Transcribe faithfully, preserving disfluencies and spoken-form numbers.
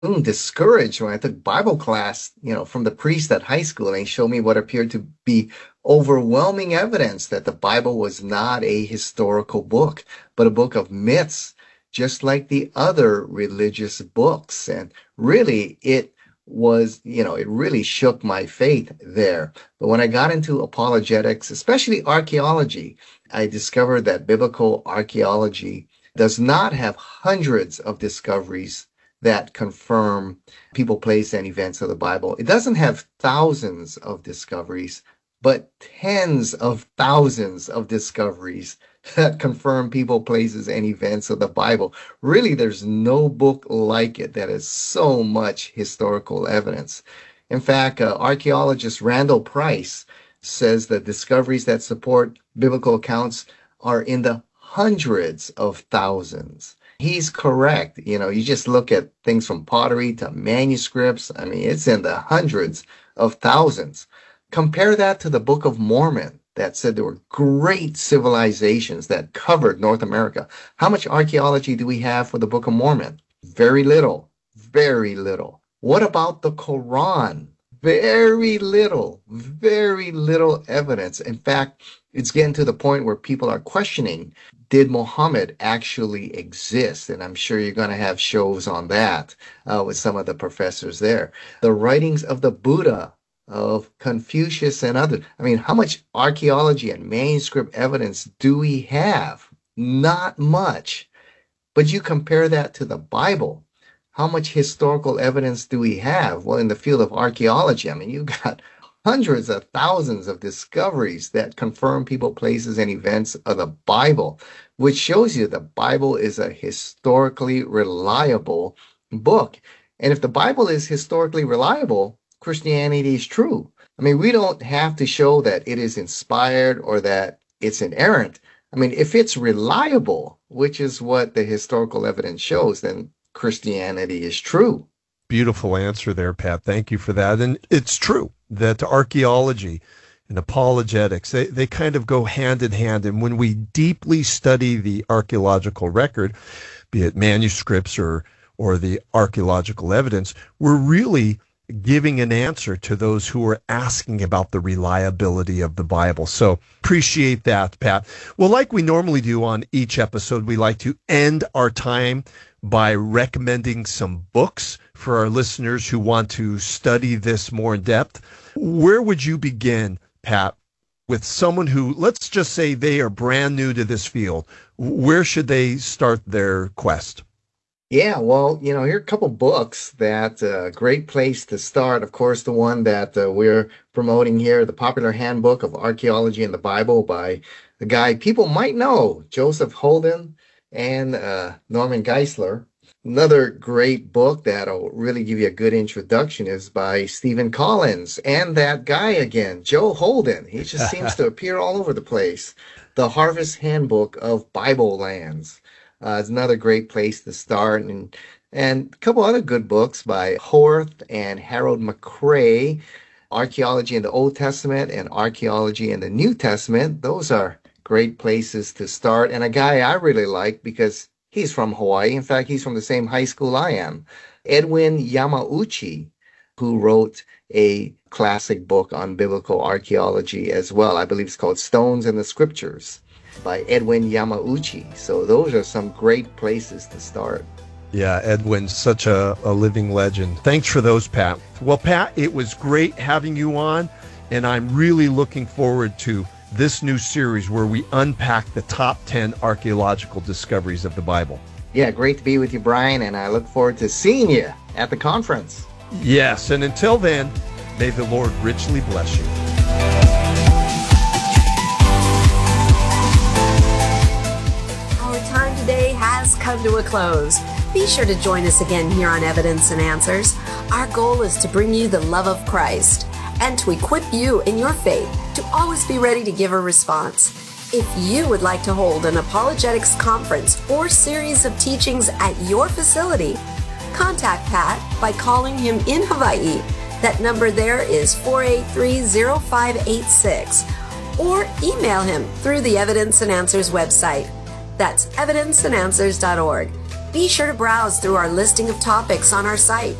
mm, discouraged when I took Bible class, you know, from the priest at high school, and he showed me what appeared to be overwhelming evidence that the Bible was not a historical book, but a book of myths, just like the other religious books. And really, it was, you know, it really shook my faith there. But when I got into apologetics, especially archaeology, I discovered that biblical archaeology does not have hundreds of discoveries that confirm people, place, and events of the Bible. It doesn't have thousands of discoveries, but tens of thousands of discoveries that confirm people, places, and events of the Bible. Really, there's no book like it that has so much historical evidence. In fact, uh, archaeologist Randall Price says that discoveries that support biblical accounts are in the hundreds of thousands. He's correct. You know, you just look at things from pottery to manuscripts. I mean, it's in the hundreds of thousands. Compare that to the Book of Mormon that said there were great civilizations that covered North America. How much archaeology do we have for the Book of Mormon? Very little. Very little. What about the Quran? Very little. Very little evidence. In fact, it's getting to the point where people are questioning, did Muhammad actually exist? And I'm sure you're going to have shows on that uh, with some of the professors there. The writings of the Buddha, of Confucius and others. I mean, how much archaeology and manuscript evidence do we have? Not much. But you compare that to the Bible. How much historical evidence do we have? Well, in the field of archaeology, I mean, you got hundreds of thousands of discoveries that confirm people, places, and events of the Bible, which shows you the Bible is a historically reliable book. And if the Bible is historically reliable, Christianity is true. I mean, we don't have to show that it is inspired or that it's inerrant. I mean, if it's reliable, which is what the historical evidence shows, then Christianity is true. Beautiful answer there, Pat. Thank you for that. And it's true that archaeology and apologetics, they, they kind of go hand in hand. And when we deeply study the archaeological record, be it manuscripts or, or the archaeological evidence, we're really giving an answer to those who are asking about the reliability of the Bible. So appreciate that, Pat. Well, like we normally do on each episode, we like to end our time by recommending some books for our listeners who want to study this more in depth. Where would you begin, Pat, with someone who, let's just say they are brand new to this field? Where should they start their quest? Yeah, well, you know, here are a couple books that a uh, great place to start. Of course, the one that uh, we're promoting here, The Popular Handbook of Archaeology and the Bible by a guy people might know, Joseph Holden and uh, Norman Geisler. Another great book that'll really give you a good introduction is by Stephen Collins and that guy again, Joe Holden. He just seems to appear all over the place. The Harvest Handbook of Bible Lands. Uh, it's another great place to start, and and a couple other good books by Horth and Harold McCrae, Archaeology in the Old Testament and Archaeology in the New Testament. Those are great places to start, and a guy I really like because he's from Hawaii. In fact, he's from the same high school I am, Edwin Yamauchi, who wrote a classic book on biblical archaeology as well. I believe it's called Stones in the Scriptures, by Edwin Yamauchi. So those are some great places to start. Yeah, Edwin's such a, a living legend. Thanks for those, Pat. Well, Pat, it was great having you on, and I'm really looking forward to this new series where we unpack the top ten archaeological discoveries of the Bible. Yeah, great to be with you, Brian, and I look forward to seeing you at the conference. Yes, and until then, may the Lord richly bless you. Today has come to a close. Be sure to join us again here on Evidence and Answers. Our goal is to bring you the love of Christ and to equip you in your faith to always be ready to give a response. If you would like to hold an apologetics conference or series of teachings at your facility, contact Pat by calling him in Hawaii. That number there is four eight three, zero five eight six, or email him through the Evidence and Answers website. That's evidence and answers dot org. Be sure to browse through our listing of topics on our site